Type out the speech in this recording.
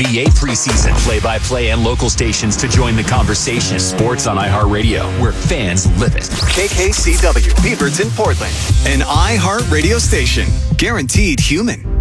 NBA preseason. Play-by-play and local stations to join the conversation. Sports on iHeartRadio, where fans live it. KKCW, Beaverton, Portland. An iHeartRadio station. Guaranteed human.